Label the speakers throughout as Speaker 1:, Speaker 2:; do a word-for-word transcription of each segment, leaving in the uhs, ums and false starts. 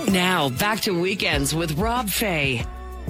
Speaker 1: Now, back to Weekends with Rob Fay.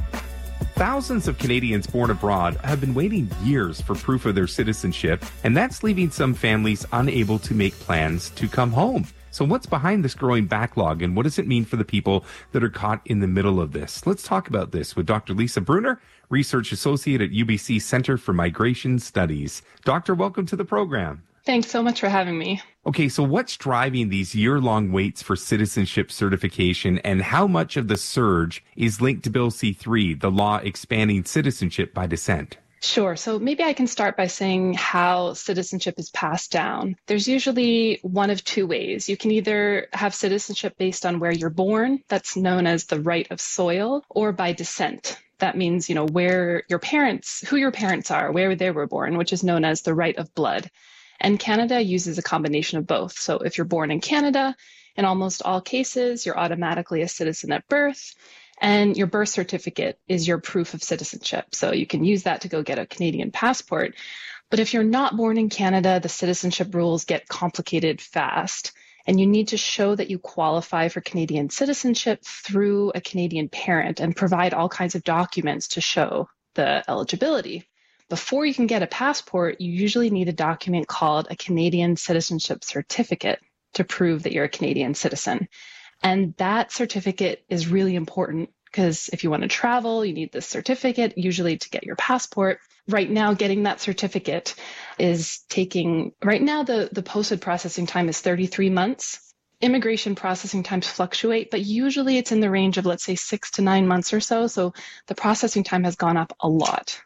Speaker 2: Thousands of Canadians born abroad have been waiting years for proof of their citizenship, and that's leaving some families unable to make plans to come home. So what's behind this growing backlog, and what does it mean for the people that are caught in the middle of this? Let's talk about this with Doctor Lisa Brunner, Research Associate at U B C Centre for Migration Studies. Doctor, welcome to the program.
Speaker 3: Thanks so much for having me.
Speaker 2: Okay, so what's driving these year-long waits for citizenship certification, and how much of the surge is linked to Bill C three, the law expanding citizenship by descent?
Speaker 3: Sure. So maybe I can start by saying how citizenship is passed down. There's usually one of two ways. You can either have citizenship based on where you're born, that's known as the right of soil, or by descent. That means, you know, where your parents, who your parents are, where they were born, which is known as the right of blood. And Canada uses a combination of both. So if you're born in Canada, in almost all cases, you're automatically a citizen at birth, and your birth certificate is your proof of citizenship. So you can use that to go get a Canadian passport. But if you're not born in Canada, the citizenship rules get complicated fast, and you need to show that you qualify for Canadian citizenship through a Canadian parent and provide all kinds of documents to show the eligibility. Before you can get a passport, you usually need a document called a Canadian Citizenship Certificate to prove that you're a Canadian citizen. And that certificate is really important because if you want to travel, you need this certificate, usually to get your passport. Right now, getting that certificate is taking, right now, the, the posted processing time is thirty-three months. Immigration processing times fluctuate, but usually it's in the range of, let's say, six to nine months or so. So the processing time has gone up a lot.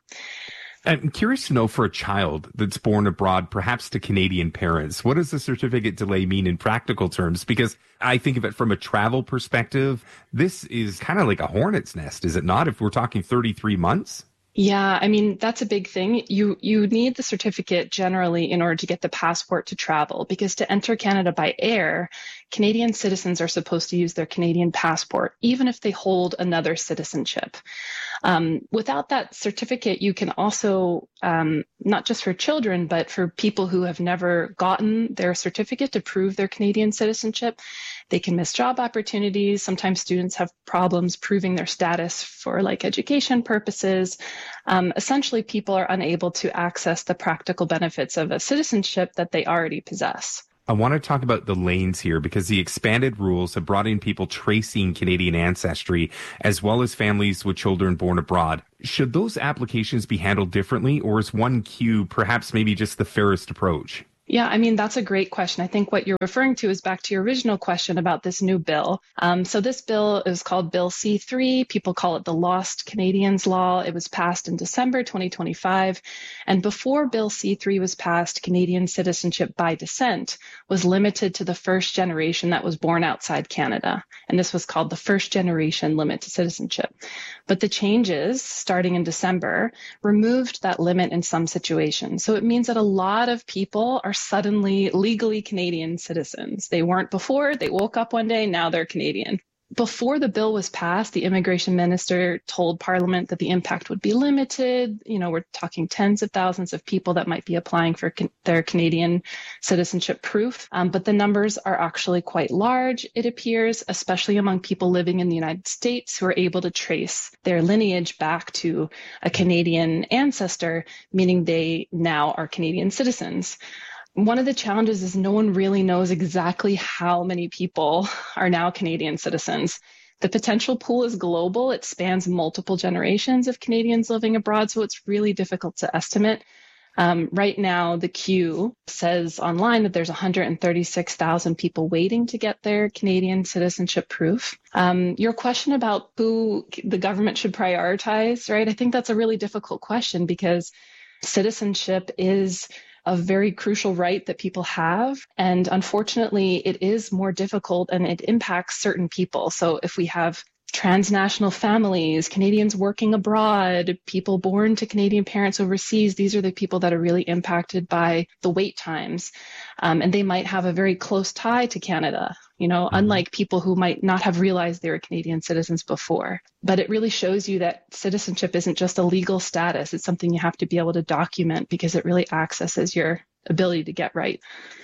Speaker 2: I'm curious to know, for a child that's born abroad, perhaps to Canadian parents, what does the certificate delay mean in practical terms? Because I think of it from a travel perspective, this is kind of like a hornet's nest, is it not? If we're talking thirty-three months?
Speaker 3: Yeah, I mean, that's a big thing. You you need the certificate generally in order to get the passport to travel, because to enter Canada by air, Canadian citizens are supposed to use their Canadian passport, even if they hold another citizenship. Um, without that certificate, you can also, um, not just for children, but for people who have never gotten their certificate to prove their Canadian citizenship, they can miss job opportunities. Sometimes students have problems proving their status for like education purposes. Um, essentially, people are unable to access the practical benefits of a citizenship that they already possess.
Speaker 2: I want to talk about the lanes here, because the expanded rules have brought in people tracing Canadian ancestry, as well as families with children born abroad. Should those applications be handled differently, or is one queue perhaps maybe just the fairest approach?
Speaker 3: Yeah, I mean, that's a great question. I think what you're referring to is back to your original question about this new bill. Um, so this bill is called Bill C three. People call it the Lost Canadians Law. It was passed in December twenty twenty-five. And before Bill C three was passed, Canadian citizenship by descent was limited to the first generation that was born outside Canada. And this was called the first generation limit to citizenship. But the changes, starting in December, removed that limit in some situations. So it means that a lot of people are suddenly legally Canadian citizens. They weren't before, they woke up one day, now they're Canadian. Before the bill was passed, the immigration minister told Parliament that the impact would be limited. You know, we're talking tens of thousands of people that might be applying for can- their Canadian citizenship proof. Um, but the numbers are actually quite large, it appears, especially among people living in the United States who are able to trace their lineage back to a Canadian ancestor, meaning they now are Canadian citizens. One of the challenges is no one really knows exactly how many people are now Canadian citizens. The potential pool is global. It spans multiple generations of Canadians living abroad, so it's really difficult to estimate. Um, right now, the queue says online that there's one hundred thirty-six thousand people waiting to get their Canadian citizenship proof. Um, your question about who the government should prioritize, right? I think that's a really difficult question, because citizenship is a very crucial right that people have. And unfortunately, it is more difficult and it impacts certain people. So if we have transnational families, Canadians working abroad, people born to Canadian parents overseas, these are the people that are really impacted by the wait times. Um, and they might have a very close tie to Canada, you know, mm-hmm. unlike people who might not have realized they were Canadian citizens before. But it really shows you that citizenship isn't just a legal status. It's something you have to be able to document, because it really accesses your ability to get right.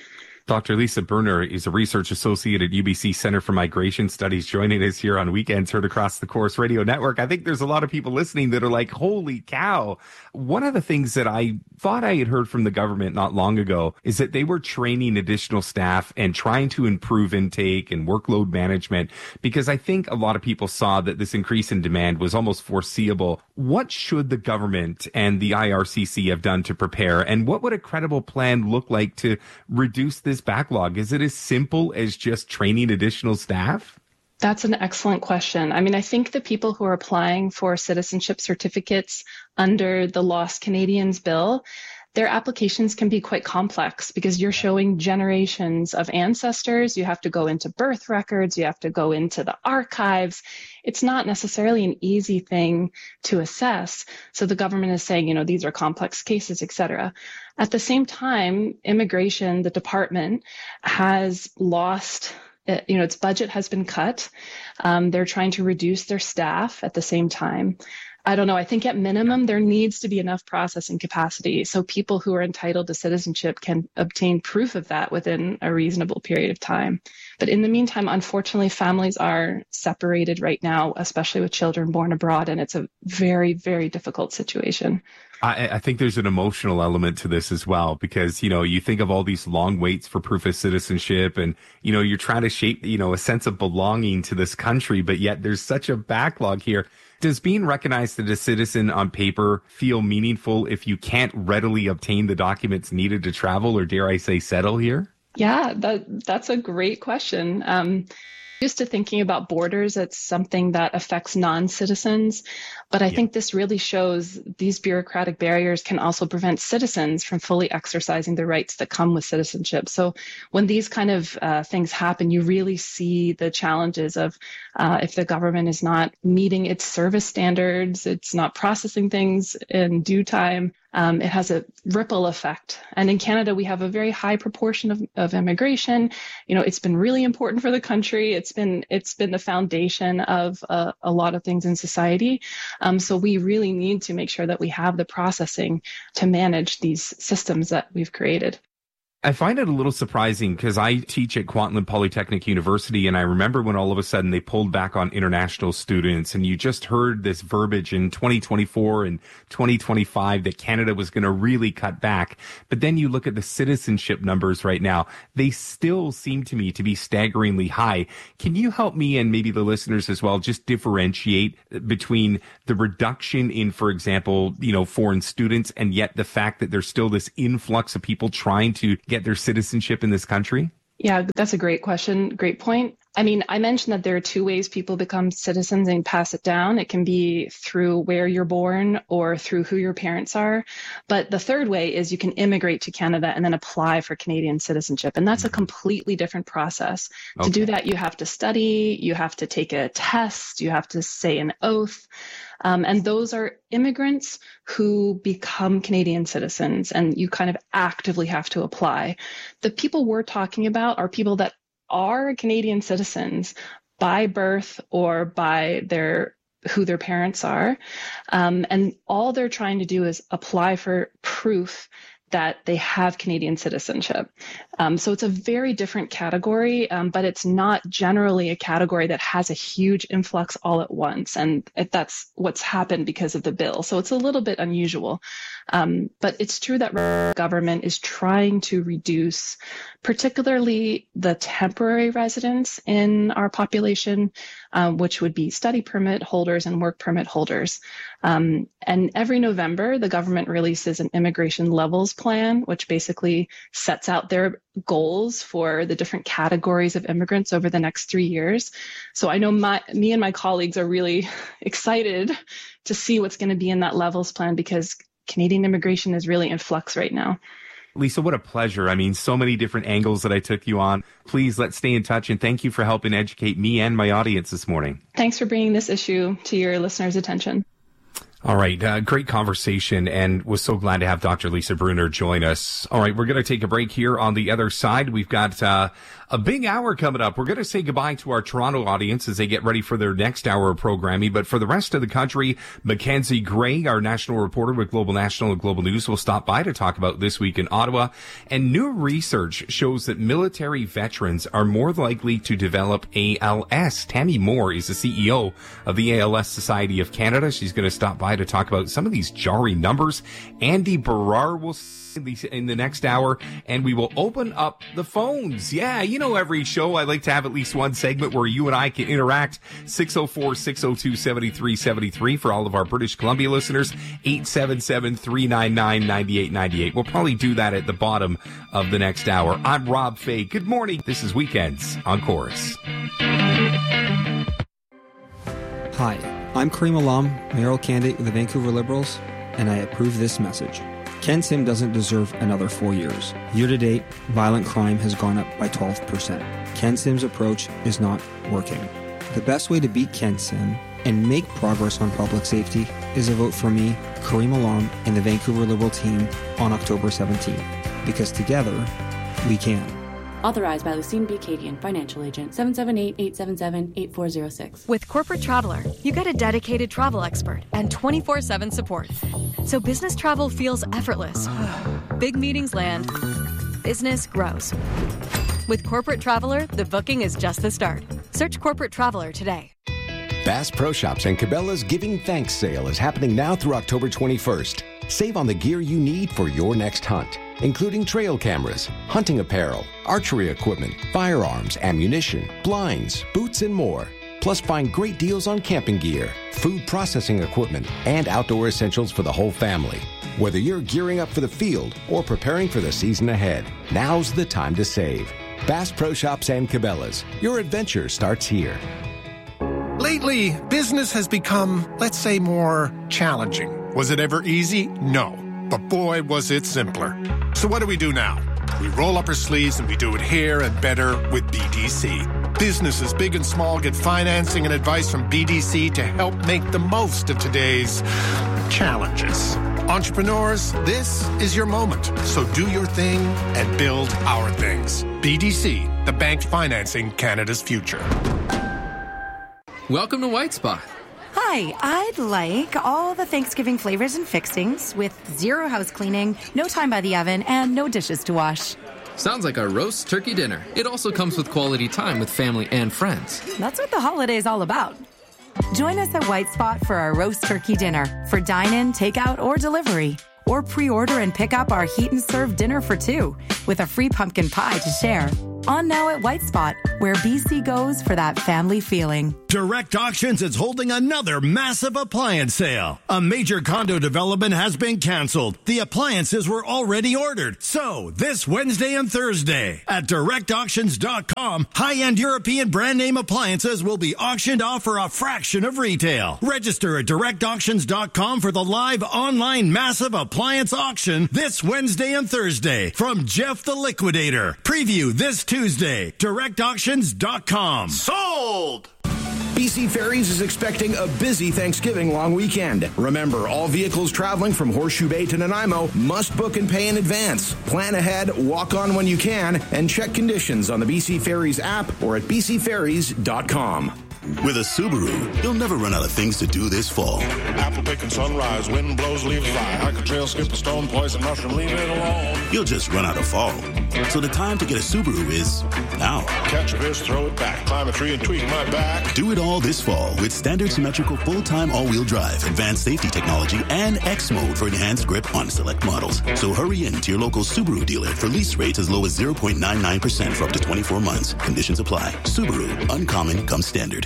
Speaker 2: Doctor Lisa Berner is a research associate at U B C Center for Migration Studies, joining us here on Weekends Heard Across the Course Radio Network. I think there's a lot of people listening that are like, holy cow. One of the things that I thought I had heard from the government not long ago is that they were training additional staff and trying to improve intake and workload management, because I think a lot of people saw that this increase in demand was almost foreseeable. What should the government and the I R C C have done to prepare? And what would a credible plan look like to reduce this backlog? Is it as simple as just training additional staff?
Speaker 3: That's an excellent question. I mean, I think the people who are applying for citizenship certificates under the Lost Canadians Bill, their applications can be quite complex because you're showing generations of ancestors. You have to go into birth records. You have to go into the archives. It's not necessarily an easy thing to assess. So the government is saying, you know, these are complex cases, et cetera. At the same time, immigration, the department, has lost, you know, its budget has been cut. Um, they're trying to reduce their staff at the same time. I don't know. I think at minimum, there needs to be enough processing capacity so people who are entitled to citizenship can obtain proof of that within a reasonable period of time. But in the meantime, unfortunately, families are separated right now, especially with children born abroad, and it's a very, very difficult situation.
Speaker 2: I, I think there's an emotional element to this as well, because, you know, you think of all these long waits for proof of citizenship and, you know, you're trying to shape, you know, a sense of belonging to this country, but yet there's such a backlog here. Does being recognized as a citizen on paper feel meaningful if you can't readily obtain the documents needed to travel, or dare I say settle here?
Speaker 3: Yeah, that, that's a great question. Um, used to thinking about borders as something that affects non-citizens, but I yeah. think this really shows these bureaucratic barriers can also prevent citizens from fully exercising the rights that come with citizenship. So when these kind of uh, things happen, you really see the challenges of uh, if the government is not meeting its service standards, it's not processing things in due time. Um, it has a ripple effect. And in Canada, we have a very high proportion of, of immigration. You know, it's been really important for the country. It's been it's been the foundation of uh, a lot of things in society. Um, so we really need to make sure that we have the processing to manage these systems that we've created.
Speaker 2: I find it a little surprising because I teach at Kwantlen Polytechnic University, and I remember when all of a sudden they pulled back on international students, and you just heard this verbiage in twenty twenty-four and twenty twenty-five that Canada was going to really cut back. But then you look at the citizenship numbers right now, they still seem to me to be staggeringly high. Can you help me and maybe the listeners as well just differentiate between the reduction in, for example, you know, foreign students, and yet the fact that there's still this influx of people trying to get their citizenship in this country?
Speaker 3: Yeah, that's a great question. Great point. I mean, I mentioned that there are two ways people become citizens and pass it down. It can be through where you're born or through who your parents are. But the third way is you can immigrate to Canada and then apply for Canadian citizenship. And that's a completely different process. Okay. To do that, you have to study, you have to take a test, you have to say an oath. Um, and those are immigrants who become Canadian citizens, and you kind of actively have to apply. The people we're talking about are people that are Canadian citizens by birth or by their who their parents are. Um, and all they're trying to do is apply for proof that they have Canadian citizenship. Um, so it's a very different category, um, but it's not generally a category that has a huge influx all at once. And that's what's happened because of the bill. So it's a little bit unusual. Um, but it's true that the government is trying to reduce particularly the temporary residents in our population, um, which would be study permit holders and work permit holders. Um, and every November, the government releases an immigration levels plan, which basically sets out their goals for the different categories of immigrants over the next three years. So I know my, me and my colleagues are really excited to see what's going to be in that levels plan, because Canadian immigration is really in flux right now.
Speaker 2: Lisa, what a pleasure. I mean, so many different angles that I took you on. Please, let's stay in touch, and thank you for helping educate me and my audience this morning.
Speaker 3: Thanks for bringing this issue to your listeners' attention.
Speaker 2: All right. Uh, great conversation, and was so glad to have Doctor Lisa Brunner join us. All right. We're going to take a break here. On the other side, we've got uh, a big hour coming up. We're going to say goodbye to our Toronto audience as they get ready for their next hour of programming. But for the rest of the country, Mackenzie Gray, our national reporter with Global National and Global News, will stop by to talk about this week in Ottawa. And new research shows that military veterans are more likely to develop A L S. Tammy Moore is the C E O of the A L S Society of Canada. She's going to stop by to talk about some of these jarring numbers. Andy Barrar will in the, in the next hour, and we will open up the phones. Yeah, you know, every show I like to have at least one segment where you and I can interact. six oh four, six oh two, seven three seven three for all of our British Columbia listeners. eight seven seven, three nine nine, nine eight nine eight. We'll probably do that at the bottom of the next hour. I'm Rob Fay. Good morning. This is Weekends on Chorus.
Speaker 4: Hi, I'm Kareem Alam, mayoral candidate with the Vancouver Liberals, and I approve this message. Ken Sim doesn't deserve another four years. Year to date, violent crime has gone up by twelve percent. Ken Sim's approach is not working. The best way to beat Ken Sim and make progress on public safety is a vote for me, Kareem Alam, and the Vancouver Liberal team on October seventeenth. Because together, we can.
Speaker 5: Authorized by Lucine B. Cadian, Financial Agent, seven seven eight, eight seven seven, eight four zero six.
Speaker 6: With Corporate Traveler, you get a dedicated travel expert and twenty-four seven support. So business travel feels effortless. Big meetings land. Business grows. With Corporate Traveler, the booking is just the start. Search Corporate Traveler today.
Speaker 7: Bass Pro Shops and Cabela's Giving Thanks sale is happening now through October twenty-first. Save on the gear you need for your next hunt, including trail cameras, hunting apparel, archery equipment, firearms, ammunition, blinds, boots, and more. Plus, find great deals on camping gear, food processing equipment, and outdoor essentials for the whole family. Whether you're gearing up for the field or preparing for the season ahead, now's the time to save. Bass Pro Shops and Cabela's. Your adventure starts here.
Speaker 8: Lately, business has become, let's say, more challenging. Was it ever easy? No. But boy, was it simpler. So what do we do now? We roll up our sleeves and we do it here and better with B D C. Businesses big and small get financing and advice from B D C to help make the most of today's challenges. Entrepreneurs, this is your moment. So do your thing and build our things. B D C, the bank financing Canada's future.
Speaker 9: Welcome to White Spot.
Speaker 10: Hi, I'd like all the Thanksgiving flavors and fixings with zero house cleaning, no time by the oven, and no dishes to wash.
Speaker 9: Sounds like a roast turkey dinner. It also comes with quality time with family and friends.
Speaker 10: That's what the holiday's all about. Join us at White Spot for our roast turkey dinner for dine-in, takeout, or delivery. Or pre-order and pick up our heat and serve dinner for two with a free pumpkin pie to share. On now at White Spot, where B C goes for that family feeling.
Speaker 11: Direct Auctions is holding another massive appliance sale. A major condo development has been canceled. The appliances were already ordered. So, this Wednesday and Thursday at direct auctions dot com, high-end European brand name appliances will be auctioned off for a fraction of retail. Register at direct auctions dot com for the live online massive appliance auction this Wednesday and Thursday from Jeff the Liquidator. Preview this Tuesday. direct auctions dot com.
Speaker 12: Sold! B C Ferries is expecting a busy Thanksgiving long weekend. Remember, all vehicles traveling from Horseshoe Bay to Nanaimo must book and pay in advance. Plan ahead, walk on when you can, and check conditions on the B C Ferries app or at b c ferries dot com.
Speaker 13: With a Subaru, you'll never run out of things to do this fall.
Speaker 14: Apple picking sunrise, wind blows, leaves fly. Hike a trail, skip a stone, poison mushroom, leave it alone.
Speaker 13: You'll just run out of fall. So the time to get a Subaru is now.
Speaker 14: Catch a fish, throw it back, climb a tree and tweak my back.
Speaker 13: Do it all this fall with standard symmetrical full-time all-wheel drive, advanced safety technology, and X mode for enhanced grip on select models. So hurry in to your local Subaru dealer for lease rates as low as zero point nine nine percent for up to twenty-four months. Conditions apply. Subaru, uncommon comes standard.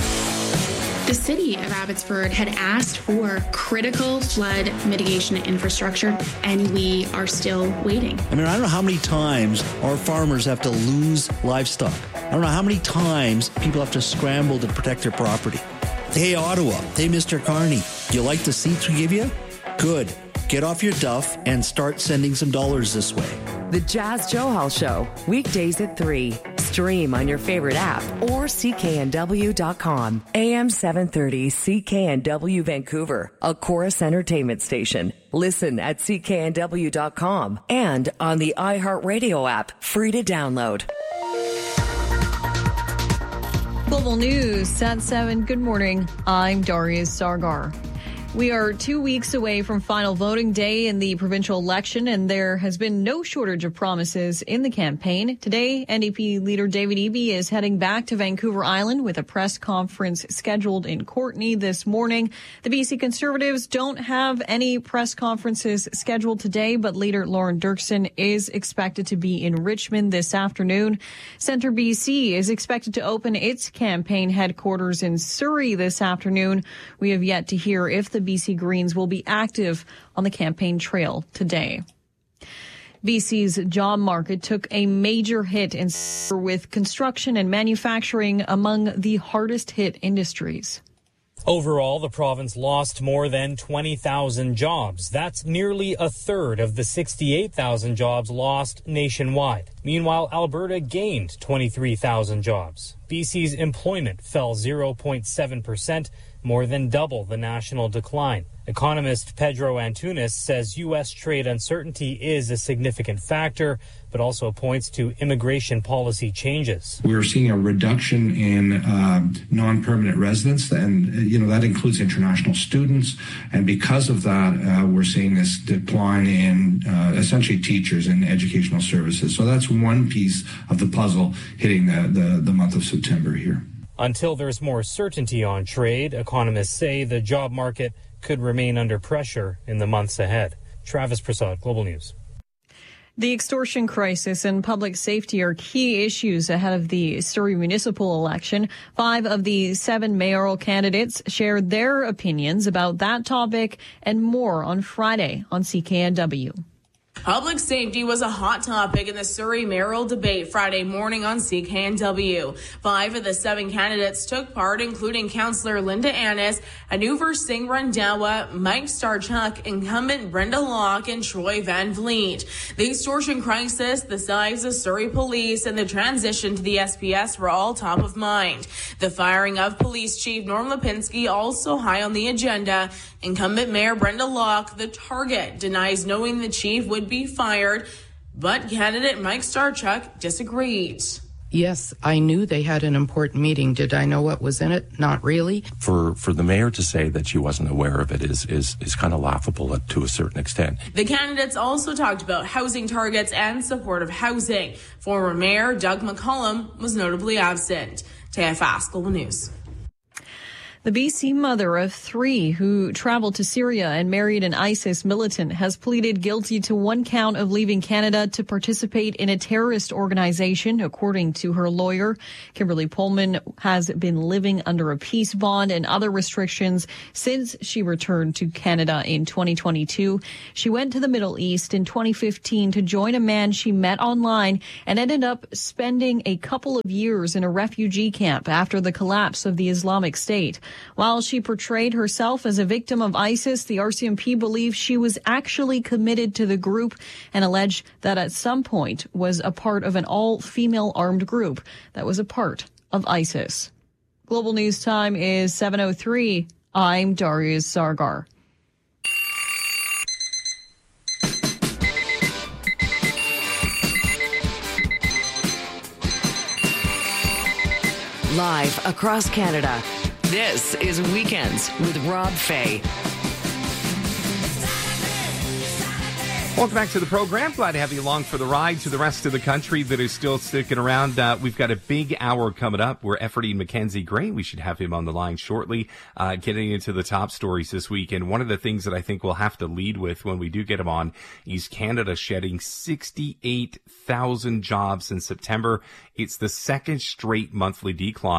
Speaker 15: The city of Abbotsford had asked for critical flood mitigation infrastructure, and we are still waiting.
Speaker 16: I mean, I don't know how many times our farmers have to lose livestock. I don't know how many times people have to scramble to protect their property. Hey, Ottawa. Hey, Mister Carney. Do you like the seats we give you? Good. Get off your duff and start sending some dollars this way.
Speaker 17: The Jazz Johal Show, weekdays at three,
Speaker 1: Stream on your favorite app or C K N W dot com. A M seven thirty C K N W Vancouver, a Chorus Entertainment station. Listen at C K N W dot com and on the iHeartRadio app, free to download.
Speaker 17: Global News at seven. Good morning. I'm Darius Sargar. We are two weeks away from final voting day in the provincial election, and there has been no shortage of promises in the campaign. Today, N D P leader David Eby is heading back to Vancouver Island with a press conference scheduled in Courtenay this morning. The B C Conservatives don't have any press conferences scheduled today, but leader Lauren Dirksen is expected to be in Richmond this afternoon. Centre B C is expected to open its campaign headquarters in Surrey this afternoon. We have yet to hear if the The B C Greens will be active on the campaign trail today. B C's job market took a major hit in with construction and manufacturing among the hardest hit industries.
Speaker 18: Overall, the province lost more than twenty thousand jobs. That's nearly a third of the sixty-eight thousand jobs lost nationwide. Meanwhile, Alberta gained twenty-three thousand jobs. B C's employment fell zero point seven percent, more than double the national decline. Economist Pedro Antunes says U S trade uncertainty is a significant factor, but also points to immigration policy changes.
Speaker 19: We're seeing a reduction in uh, non-permanent residents, and you know that includes international students. And because of that, uh, we're seeing this decline in uh, essentially teachers and educational services. So that's one piece of the puzzle hitting the, the, the month of September here.
Speaker 18: Until there's more certainty on trade, economists say the job market could remain under pressure in the months ahead. Travis Prasad, Global News.
Speaker 17: The extortion crisis and public safety are key issues ahead of the Surrey municipal election. Five of the seven mayoral candidates shared their opinions about that topic and more on Friday on C K N W.
Speaker 20: Public safety was a hot topic in the Surrey mayoral debate Friday morning on C K N W. Five of the seven candidates took part, including Councillor Linda Annis, Anuvar Singh Randhawa, Mike Starchuk, incumbent Brenda Locke, and Troy Van Vliet. The extortion crisis, the size of Surrey Police, and the transition to the S P S were all top of mind. The firing of Police Chief Norm Lipinski also high on the agenda. Incumbent Mayor Brenda Locke, the target, denies knowing the chief would be fired, but candidate Mike Starchuk disagreed.
Speaker 21: Yes, I knew they had an important meeting. Did I know what was in it? Not really.
Speaker 22: For for the mayor to say that she wasn't aware of it is is, is kind of laughable to a certain extent.
Speaker 20: The candidates also talked about housing targets and supportive housing. Former Mayor Doug McCollum was notably absent. T F S Global News.
Speaker 17: The B C mother of three who traveled to Syria and married an ISIS militant has pleaded guilty to one count of leaving Canada to participate in a terrorist organization, according to her lawyer. Kimberly Pullman has been living under a peace bond and other restrictions since she returned to Canada in twenty twenty-two. She went to the Middle East in twenty fifteen to join a man she met online and ended up spending a couple of years in a refugee camp after the collapse of the Islamic State. While she portrayed herself as a victim of ISIS, the R C M P believes she was actually committed to the group and alleged that at some point was a part of an all-female armed group that was a part of ISIS. Global News Time is seven oh three. I'm Darius Sargar.
Speaker 1: Live across Canada. This is Weekends with Rob Fay.
Speaker 2: Welcome back to the program. Glad to have you along for the ride. To the rest of the country that is still sticking around, uh, we've got a big hour coming up. We're efforting Mackenzie Gray. We should have him on the line shortly, uh, getting into the top stories this week. And one of the things that I think we'll have to lead with when we do get him on is Canada shedding sixty-eight thousand jobs in September. It's the second straight monthly decline.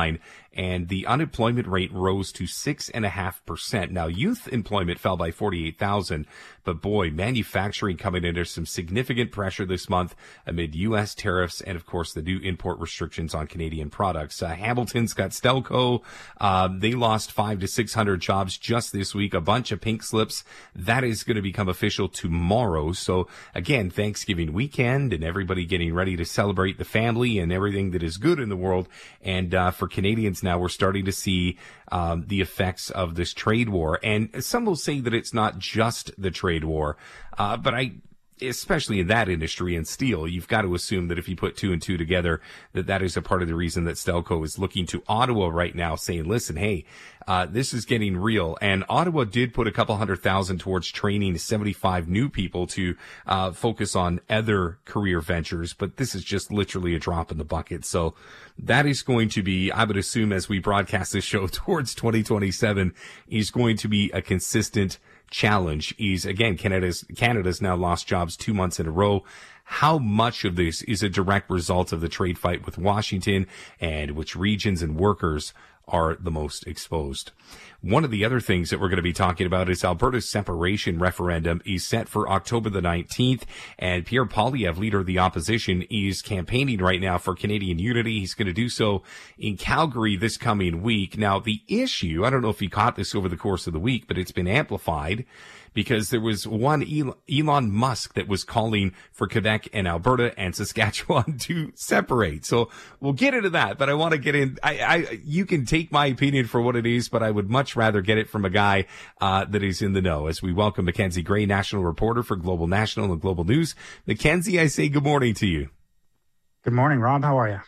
Speaker 2: and the unemployment rate rose to six point five percent. Now, youth employment fell by forty-eight thousand, but boy, manufacturing coming under some significant pressure this month amid U S tariffs and, of course, the new import restrictions on Canadian products. Uh, Hamilton's got Stelco. Uh, they lost five to six hundred jobs just this week, a bunch of pink slips. That is going to become official tomorrow. So, again, Thanksgiving weekend and everybody getting ready to celebrate the family and everything that is good in the world. And uh, for Canadians now, we're starting to see um, the effects of this trade war. And some will say that it's not just the trade war, uh, but I, especially in that industry and steel, you've got to assume that if you put two and two together, that that is a part of the reason that Stelco is looking to Ottawa right now, saying, listen, hey, uh, this is getting real. And Ottawa did put a couple hundred thousand towards training seventy-five new people to uh, focus on other career ventures. But this is just literally a drop in the bucket. So that is going to be, I would assume, as we broadcast this show towards twenty twenty-seven, is going to be a consistent challenge. Is again, Canada's Canada's now lost jobs two months in a row. How much of this is a direct result of the trade fight with Washington, and which regions and workers are the most exposed? One of the other things that we're going to be talking about is Alberta's separation referendum is set for October the nineteenth, and Pierre Poilievre, leader of the opposition, is campaigning right now for Canadian unity. He's going to do so in Calgary this coming week. Now, the issue, I don't know if you caught this over the course of the week, but it's been amplified because there was one Elon Musk that was calling for Quebec and Alberta and Saskatchewan to separate. So we'll get into that, but I want to get in. I, I, you can take my opinion for what it is, but I would much rather get it from a guy uh, that is in the know. As we welcome Mackenzie Gray, national reporter for Global National and Global News. Mackenzie, I say good morning to you.
Speaker 3: Good morning, Rob. How are you?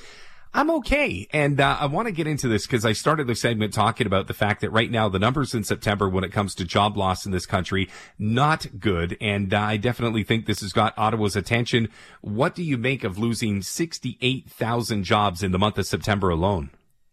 Speaker 2: I'm okay. And uh, I want to get into this because I started the segment talking about the fact that right now the numbers in September when it comes to job loss in this country, not good. And uh, I definitely think this has got Ottawa's attention. What do you make of losing sixty-eight thousand jobs in the month of September alone?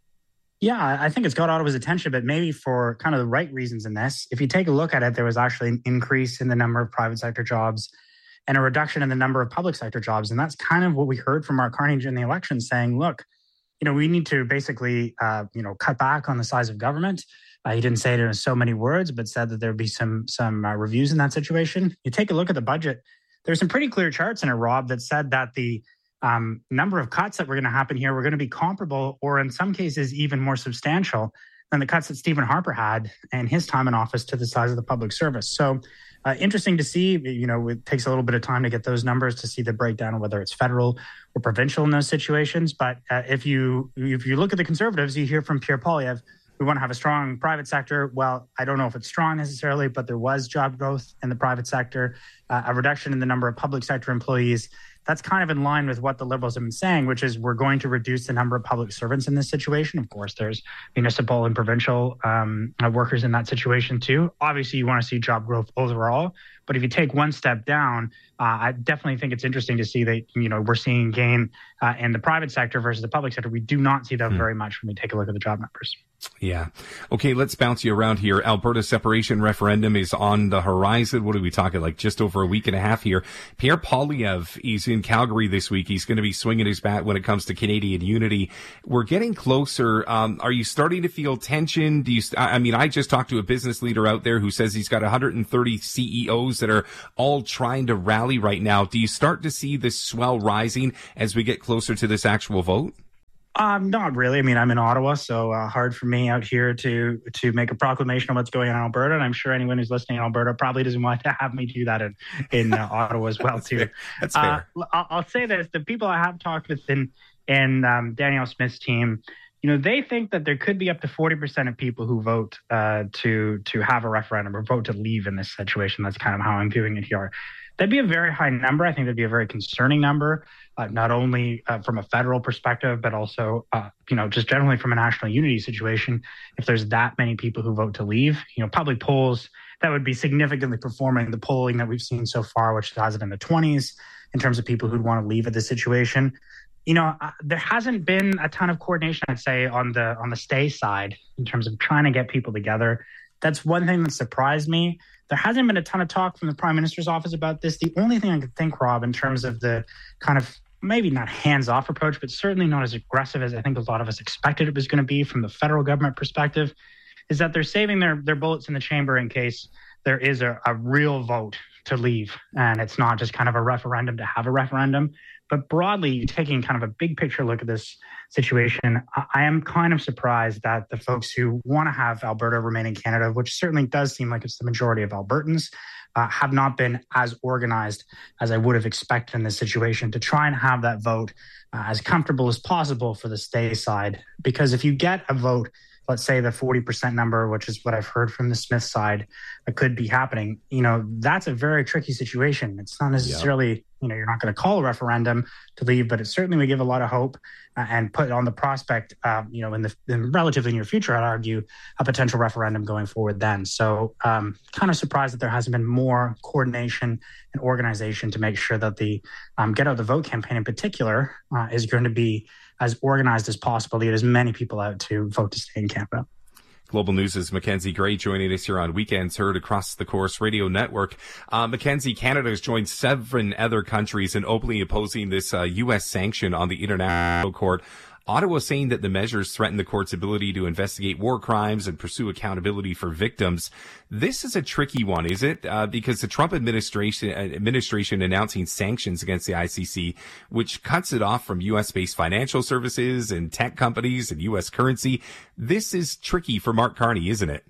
Speaker 3: Yeah, I think it's got Ottawa's attention, but maybe for kind of the right reasons in this. If you take a look at it, there was actually an increase in the number of private sector jobs and a reduction in the number of public sector jobs. And that's kind of what we heard from Mark Carney during the election, saying, look, you know, we need to basically, uh, you know, cut back on the size of government. Uh, he didn't say it in so many words, but said that there would be some some uh, reviews in that situation. You take a look at the budget. There's some pretty clear charts in it, Rob, that said that the um, number of cuts that were going to happen here were going to be comparable, or in some cases even more substantial than the cuts that Stephen Harper had in his time in office to the size of the public service. So uh, interesting to see. You know, it takes a little bit of time to get those numbers to see the breakdown of whether it's federal or provincial in those situations. But uh, if you if you look at the Conservatives, you hear from Pierre Poilievre, we want to have a strong private sector. Well, I don't know if it's strong necessarily, but there was job growth in the private sector, uh, a reduction in the number of public sector employees. That's kind of in line with what the Liberals have been saying, which is we're going to reduce the number of public servants in this situation. Of course, there's municipal and provincial um, workers in that situation too. Obviously, you want to see job growth overall. But if you take one step down, uh, I definitely think it's interesting to see that, you know, we're seeing gain uh, in the private sector versus the public sector. We do not see that hmm. very much when we take a look at the job numbers.
Speaker 2: Yeah. Okay, let's bounce you around here. Alberta separation referendum is on the horizon. What are we talking, like just over a week and a half here? Pierre Poilievre is in Calgary this week. He's going to be swinging his bat when it comes to Canadian unity. We're getting closer. Um, are you starting to feel tension? Do you? I mean, I just talked to a business leader out there who says he's got one hundred thirty C E Os that are all trying to rally right now. Do you start to see this swell rising as we get closer to this actual vote?
Speaker 3: Um, not really. I mean, I'm in Ottawa, so uh, hard for me out here to to make a proclamation on what's going on in Alberta. And I'm sure anyone who's listening in Alberta probably doesn't want to have me do that in, in uh, Ottawa as well,
Speaker 2: That's
Speaker 3: too.
Speaker 2: Fair. That's fair.
Speaker 3: Uh, I'll, I'll say this. The people I have talked with in, in um, Danielle Smith's team, you know, they think that there could be up to forty percent of people who vote uh, to to have a referendum or vote to leave in this situation. That's kind of how I'm viewing it here. That'd be a very high number. I think that'd be a very concerning number, uh, not only uh, from a federal perspective, but also, uh, you know, just generally from a national unity situation. If there's that many people who vote to leave, you know, public polls, that would be significantly performing the polling that we've seen so far, which has it in the twenties in terms of people who'd want to leave at this situation. You know, uh, there hasn't been a ton of coordination, I'd say, on the on the stay side in terms of trying to get people together. That's one thing that surprised me. There hasn't been a ton of talk from the Prime Minister's office about this. The only thing I could think, Rob, in terms of the kind of maybe not hands-off approach, but certainly not as aggressive as I think a lot of us expected it was going to be from the federal government perspective, is that they're saving their, their bullets in the chamber in case there is a, a real vote to leave. And it's not just kind of a referendum to have a referendum. But broadly, taking kind of a big picture look at this situation, I am kind of surprised that the folks who want to have Alberta remain in Canada, which certainly does seem like it's the majority of Albertans, uh, have not been as organized as I would have expected in this situation to try and have that vote uh, as comfortable as possible for the stay side. Because if you get a vote, let's say the forty percent number, which is what I've heard from the Smith side, uh, could be happening, you know, that's a very tricky situation. It's not necessarily, yeah. you know, you're not going to call a referendum to leave, but it certainly would give a lot of hope uh, and put on the prospect, uh, you know, in the in relatively near future, I'd argue, a potential referendum going forward then. So um, kind of surprised that there hasn't been more coordination and organization to make sure that the um, Get Out the Vote campaign in particular uh, is going to be as organized as possible to get as many people out to vote to stay in Canada.
Speaker 2: Global News' Mackenzie Gray joining us here on Weekends Heard across the Corus Radio Network. Uh, Mackenzie, Canada has joined seven other countries in openly opposing this uh, U S sanction on the International Court. Ottawa saying that the measures threaten the court's ability to investigate war crimes and pursue accountability for victims. This is a tricky one, is it? Uh, because the Trump administration administration announcing sanctions against the I C C, which cuts it off from U S-based financial services and tech companies and U S currency. This is tricky for Mark Carney, isn't it?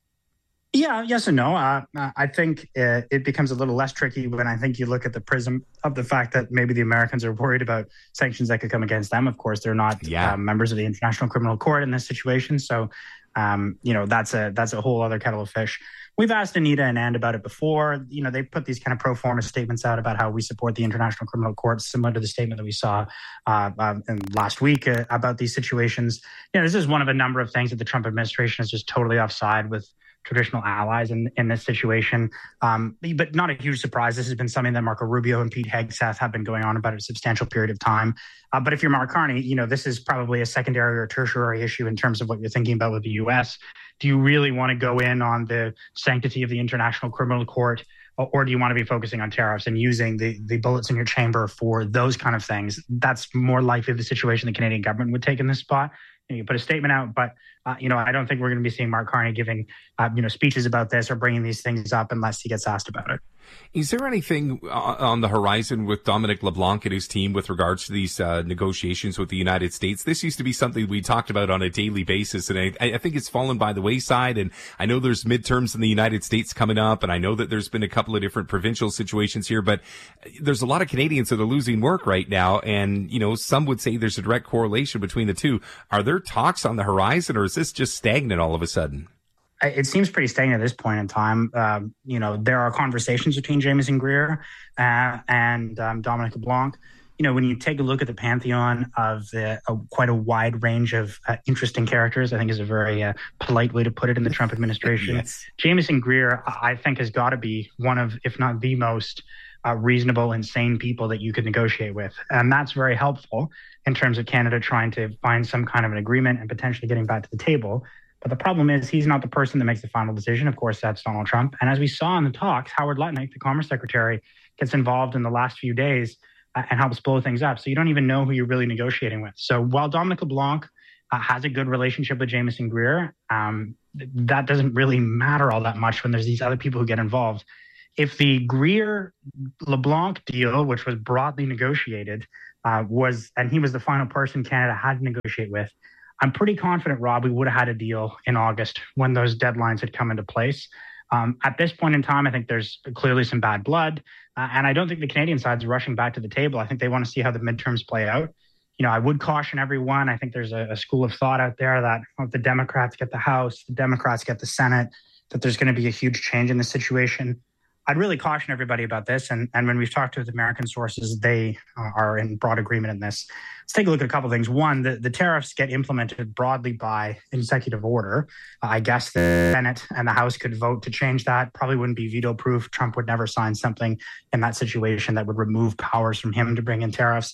Speaker 3: Yeah, yes and no. Uh, I think uh, it becomes a little less tricky when I think you look at the prism of the fact that maybe the Americans are worried about sanctions that could come against them. Of course, they're not yeah. uh, members of the International Criminal Court in this situation. So, um, you know, that's a that's a whole other kettle of fish. We've asked Anita and Ann about it before. You know, they put these kind of pro forma statements out about how we support the International Criminal Court, similar to the statement that we saw uh, um, last week uh, about these situations. You know, this is one of a number of things that the Trump administration is just totally offside with traditional allies in, in this situation. Um, but not a huge surprise. This has been something that Marco Rubio and Pete Hegseth have been going on about a substantial period of time. Uh, but if you're Mark Carney, you know, this is probably a secondary or tertiary issue in terms of what you're thinking about with the U S. Do you really want to go in on the sanctity of the International Criminal Court, or, or do you want to be focusing on tariffs and using the, the bullets in your chamber for those kind of things? That's more likely the situation the Canadian government would take in this spot. You put a statement out, but, uh, you know, I don't think we're going to be seeing Mark Carney giving, uh, you know, speeches about this or bringing these things up unless he gets asked about it.
Speaker 2: Is there anything on the horizon with Dominic LeBlanc and his team with regards to these uh, negotiations with the United States? This used to be something we talked about on a daily basis, and I, I think it's fallen by the wayside. And I know there's midterms in the United States coming up, and I know that there's been a couple of different provincial situations here, but there's a lot of Canadians that are losing work right now. And, you know, some would say there's a direct correlation between the two. Are there talks on the horizon, or is this just stagnant all of a sudden?
Speaker 3: It seems pretty stagnant at this point in time. Um, you know, there are conversations between Jamieson Greer uh, and um, Dominic LeBlanc. You know, when you take a look at the pantheon of the, uh, quite a wide range of uh, interesting characters, I think is a very uh, polite way to put it in the Trump administration. Yes. Jamieson Greer, I think, has got to be one of, if not the most uh, reasonable, insane people that you could negotiate with. And that's very helpful in terms of Canada trying to find some kind of an agreement and potentially getting back to the table. But the problem is he's not the person that makes the final decision. Of course, that's Donald Trump. And as we saw in the talks, Howard Lutnick, the Commerce Secretary, gets involved in the last few days uh, and helps blow things up. So you don't even know who you're really negotiating with. So while Dominic LeBlanc uh, has a good relationship with Jamieson Greer, um, that doesn't really matter all that much when there's these other people who get involved. If the Greer-LeBlanc deal, which was broadly negotiated, uh, was, and he was the final person Canada had to negotiate with, I'm pretty confident, Rob, we would have had a deal in August when those deadlines had come into place. Um, at this point in time, I think there's clearly some bad blood. Uh, and I don't think the Canadian side's rushing back to the table. I think they want to see how the midterms play out. You know, I would caution everyone. I think there's a, a school of thought out there that if the Democrats get the House, the Democrats get the Senate, that there's going to be a huge change in the situation. I'd really caution everybody about this. And, and when we've talked with American sources, they uh, are in broad agreement in this. Let's take a look at a couple of things. One, the, the tariffs get implemented broadly by executive order. Uh, I guess the Senate and the House could vote to change that. Probably wouldn't be veto proof. Trump would never sign something in that situation that would remove powers from him to bring in tariffs.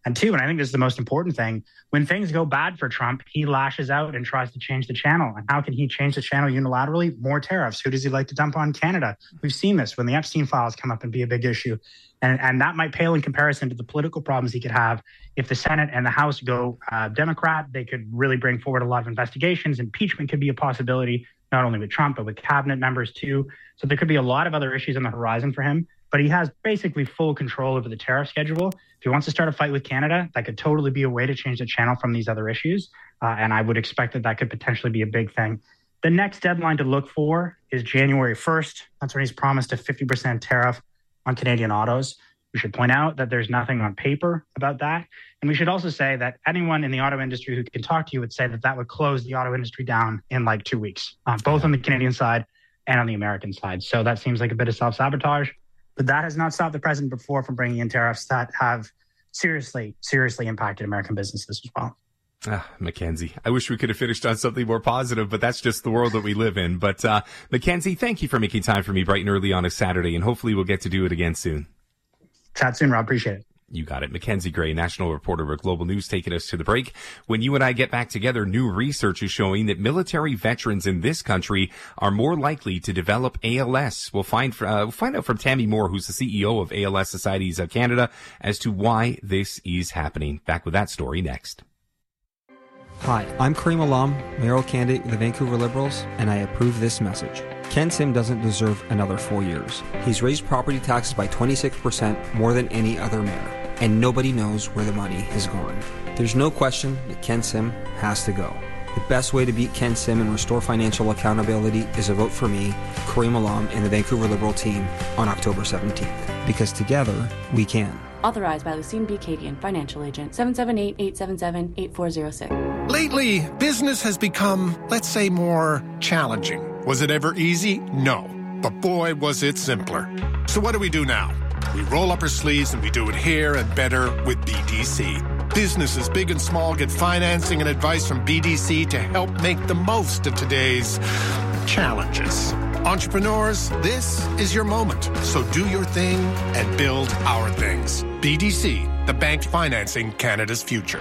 Speaker 3: And two, and I think this is the most important thing, when things go bad for Trump, he lashes out and tries to change the channel. And how can he change the channel unilaterally? More tariffs. Who does he like to dump on? Canada. We've seen this when the Epstein files come up and be a big issue. And, and that might pale in comparison to the political problems he could have if the Senate and the House go uh, Democrat. They could really bring forward a lot of investigations. Impeachment could be a possibility, not only with Trump, but with cabinet members too. So there could be a lot of other issues on the horizon for him. But he has basically full control over the tariff schedule. If he wants to start a fight with Canada, that could totally be a way to change the channel from these other issues. Uh, and I would expect that that could potentially be a big thing. The next deadline to look for is January first. That's when he's promised a fifty percent tariff on Canadian autos. We should point out that there's nothing on paper about that. And we should also say that anyone in the auto industry who can talk to you would say that that would close the auto industry down in like two weeks, uh, both on the Canadian side and on the American side. So that seems like a bit of self-sabotage. But that has not stopped the president before from bringing in tariffs that have seriously, seriously impacted American businesses as well.
Speaker 2: Ah, Mackenzie, I wish we could have finished on something more positive, but that's just the world that we live in. But uh, Mackenzie, thank you for making time for me bright and early on a Saturday, and hopefully we'll get to do it again soon.
Speaker 3: Chat soon, Rob. Appreciate it.
Speaker 2: You got it. Mackenzie Gray, national reporter with Global News, taking us to the break. When you and I get back together, new research is showing that military veterans in this country are more likely to develop A L S. We'll find uh, we'll find out from Tammy Moore, who's the C E O of A L S Societies of Canada, as to why this is happening. Back with that story next.
Speaker 4: Hi, I'm Kareem Alam, mayoral candidate with the Vancouver Liberals, and I approve this message. Ken Sim doesn't deserve another four years. He's raised property taxes by twenty-six percent more than any other mayor, and nobody knows where the money has gone. There's no question that Ken Sim has to go. The best way to beat Ken Sim and restore financial accountability is a vote for me, Kareem Alam, and the Vancouver Liberal team on October seventeenth. Because together, we can.
Speaker 5: Authorized by Lucine B. Cadian, financial agent, seven seven eight, eight seven seven, eight four zero six.
Speaker 8: Lately, business has become, let's say, more challenging. Was it ever easy? No. But boy, was it simpler. So what do we do now? We roll up our sleeves and we do it here and better with B D C. Businesses big and small get financing and advice from B D C to help make the most of today's challenges. Entrepreneurs, this is your moment. So do your thing and build our things. B D C, the bank financing Canada's future.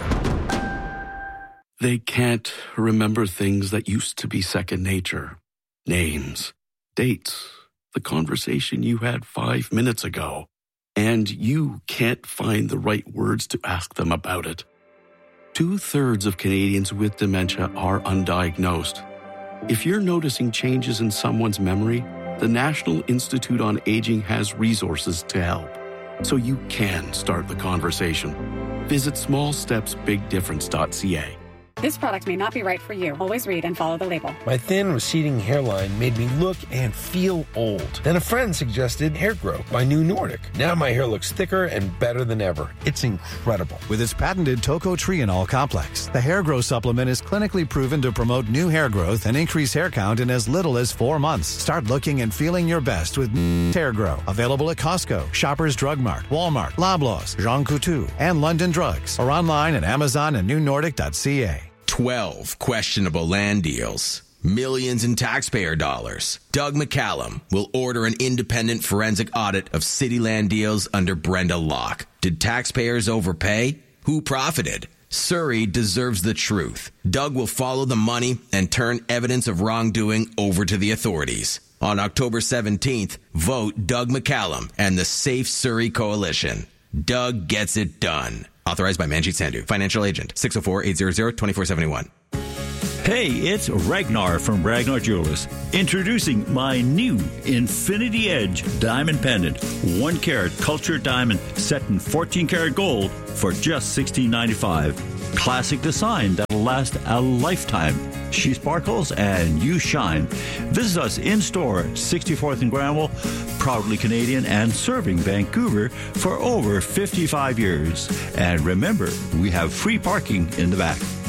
Speaker 23: They can't remember things that used to be second nature. Names, dates, the conversation you had five minutes ago. And you can't find the right words to ask them about it. Two-thirds of Canadians with dementia are undiagnosed. If you're noticing changes in someone's memory, the National Institute on Aging has resources to help. So you can start the conversation. Visit small steps big difference dot c a.
Speaker 24: This product may not be right for you. Always read and follow the label.
Speaker 25: My thin, receding hairline made me look and feel old. Then a friend suggested Hair Grow by New Nordic. Now my hair looks thicker and better than ever. It's incredible.
Speaker 26: With its patented tocotrienol complex, the Hair Grow supplement is clinically proven to promote new hair growth and increase hair count in as little as four months. Start looking and feeling your best with Hair Grow. Available at Costco, Shoppers Drug Mart, Walmart, Loblaws, Jean Coutu, and London Drugs. Or online at Amazon and new nordic dot c a.
Speaker 27: twelve questionable land deals, millions in taxpayer dollars. Doug McCallum will order an independent forensic audit of city land deals under Brenda Locke. Did taxpayers overpay? Who profited? Surrey deserves the truth. Doug will follow the money and turn evidence of wrongdoing over to the authorities. On October seventeenth, vote Doug McCallum and the Safe Surrey Coalition. Doug gets it done. Authorized by Manjit Sandhu, financial agent, six oh four, eight hundred, two four seven one.
Speaker 28: Hey, it's Ragnar from Ragnar Jewelers. Introducing my new Infinity Edge diamond pendant. One carat cultured diamond set in fourteen karat gold for just sixteen ninety-five. Classic design that'll last a lifetime. She sparkles and you shine. Visit us in store, sixty-fourth and Granville, proudly Canadian and serving Vancouver for over fifty-five years. And remember, we have free parking in the back.